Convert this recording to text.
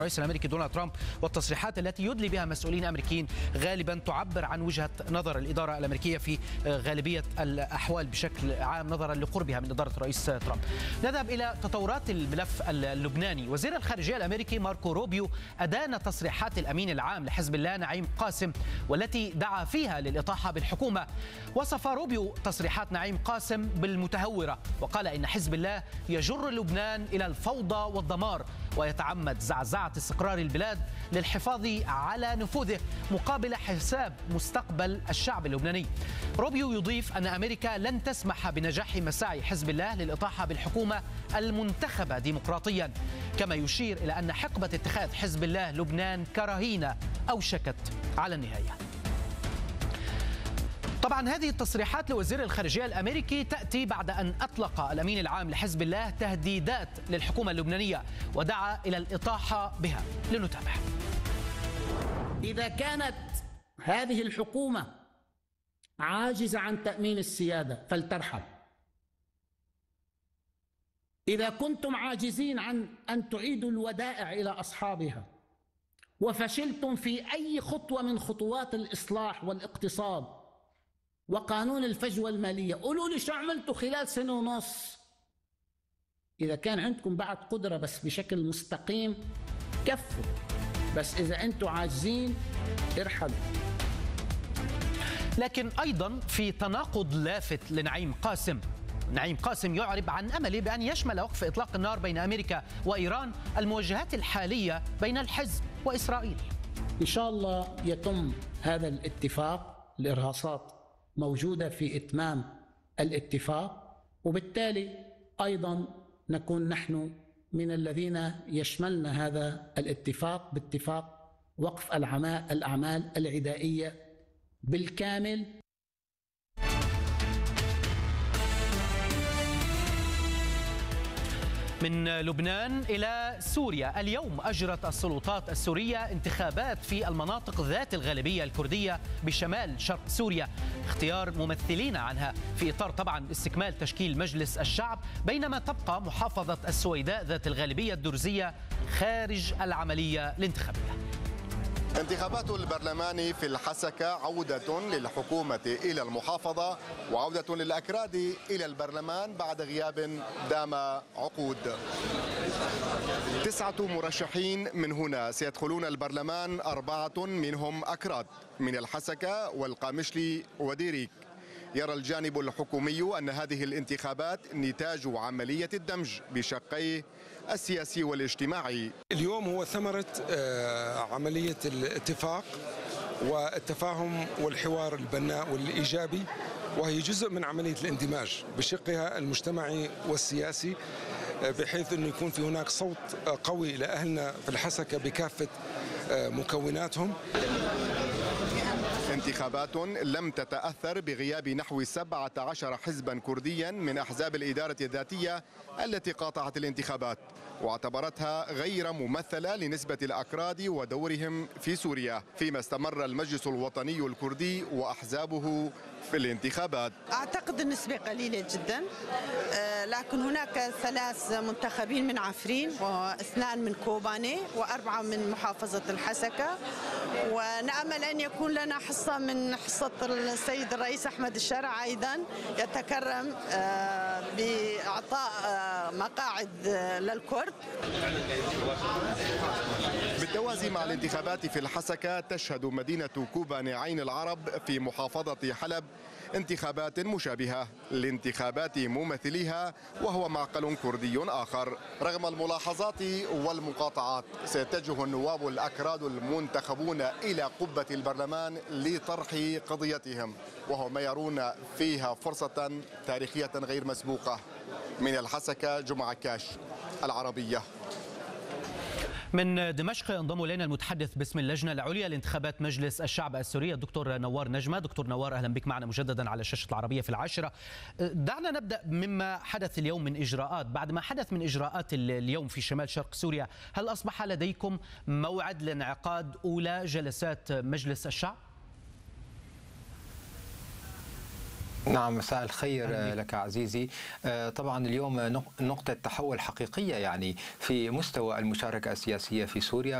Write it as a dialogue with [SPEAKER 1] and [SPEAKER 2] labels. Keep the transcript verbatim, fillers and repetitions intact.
[SPEAKER 1] الرئيس الامريكي دونالد ترامب والتصريحات التي يدلي بها مسؤولين امريكيين غالبا تعبر عن وجهه نظر الاداره الامريكيه في غالبيه الاحوال بشكل عام نظرا لقربها من اداره الرئيس ترامب. نذهب الى تطورات الملف اللبناني. وزير الخارجيه الامريكي ماركو روبيو ادان تصريحات الامين العام لحزب الله نعيم قاسم والتي دعا فيها للاطاحه بالحكومه. وصف روبيو تصريحات نعيم قاسم بالمتهوره وقال ان حزب الله يجر لبنان الى الفوضى والدمار ويتعمد زعزعه استقرار البلاد للحفاظ على نفوذه مقابل حساب مستقبل الشعب اللبناني. روبيو يضيف أن أمريكا لن تسمح بنجاح مساعي حزب الله للإطاحة بالحكومة المنتخبة ديمقراطيا، كما يشير إلى أن حقبة اتخاذ حزب الله لبنان كرهينة أوشكت على النهاية. طبعا هذه التصريحات لوزير الخارجية الأمريكي تأتي بعد أن أطلق الأمين العام لحزب الله تهديدات للحكومة اللبنانية ودعا إلى الإطاحة بها. لنتابع.
[SPEAKER 2] إذا كانت هذه الحكومة عاجزة عن تأمين السيادة فلترحل. إذا كنتم عاجزين عن أن تعيدوا الودائع إلى أصحابها وفشلتم في أي خطوة من خطوات الإصلاح والاقتصاد وقانون الفجوة المالية، قولوا لي شو عملتوا خلال سنة ونص. إذا كان عندكم بعد قدرة بس بشكل مستقيم كفوا، بس إذا أنتم عاجزين ارحلوا.
[SPEAKER 1] لكن أيضا في تناقض لافت لنعيم قاسم. نعيم قاسم يعرب عن أمله بأن يشمل وقف إطلاق النار بين أمريكا وإيران المواجهات الحالية بين الحزب وإسرائيل.
[SPEAKER 2] إن شاء الله يتم هذا الاتفاق. الإرهاصات موجودة في إتمام الاتفاق، وبالتالي أيضا نكون نحن من الذين يشملنا هذا الاتفاق باتفاق وقف الأعمال العدائية بالكامل.
[SPEAKER 1] من لبنان إلى سوريا. اليوم أجرت السلطات السورية انتخابات في المناطق ذات الغالبية الكردية بشمال شرق سوريا، اختيار ممثلين عنها في إطار طبعا استكمال تشكيل مجلس الشعب، بينما تبقى محافظة السويداء ذات الغالبية الدرزية خارج العملية الانتخابية.
[SPEAKER 3] انتخابات البرلمان في الحسكة عودة للحكومة إلى المحافظة وعودة للأكراد إلى البرلمان بعد غياب دام عقود. تسعة مرشحين من هنا سيدخلون البرلمان، أربعة منهم أكراد من الحسكة والقامشلي وديريك. يرى الجانب الحكومي أن هذه الانتخابات نتاج عملية الدمج بشقيه السياسي والاجتماعي.
[SPEAKER 4] اليوم هو ثمرة عملية الاتفاق والتفاهم والحوار البناء والإيجابي، وهي جزء من عملية الاندماج بشقها المجتمعي والسياسي، بحيث أنه يكون في هناك صوت قوي لأهلنا في الحسكة بكافة مكوناتهم.
[SPEAKER 3] انتخابات لم تتأثر بغياب نحو سبعة عشر حزبا كرديا من أحزاب الإدارة الذاتية التي قاطعت الانتخابات، واعتبرتها غير ممثلة لنسبة الأكراد ودورهم في سوريا، فيما استمر المجلس الوطني الكردي وأحزابه في الانتخابات.
[SPEAKER 5] أعتقد النسبة قليلة جدا، لكن هناك ثلاث منتخبين من عفرين واثنان من كوباني وأربعة من محافظة الحسكة، ونأمل أن يكون لنا حصة من حصة السيد الرئيس أحمد الشرع أيضا يتكرم بإعطاء مقاعد للكرد.
[SPEAKER 3] بالتوازي مع الانتخابات في الحسكة تشهد مدينة كوباني عين العرب في محافظة حلب انتخابات مشابهة لانتخابات ممثليها، وهو معقل كردي آخر. رغم الملاحظات والمقاطعات سيتجه النواب الأكراد المنتخبون إلى قبة البرلمان لطرح قضيتهم، وهو ما يرون فيها فرصة تاريخية غير مسبوقة. من الحسكة جمعة عكاش، العربية.
[SPEAKER 1] من دمشق ينضم الينا المتحدث باسم اللجنه العليا لانتخابات مجلس الشعب السوري الدكتور نوار نجمه. دكتور نوار، اهلا بك معنا مجددا على شاشه العربيه في العاشره. دعنا نبدا مما حدث اليوم من اجراءات. بعد ما حدث من اجراءات اليوم في شمال شرق سوريا، هل اصبح لديكم موعد لانعقاد اولى جلسات مجلس الشعب؟
[SPEAKER 6] نعم، مساء الخير لك عزيزي. طبعا اليوم نقطة تحول حقيقية يعني في مستوى المشاركة السياسية في سوريا.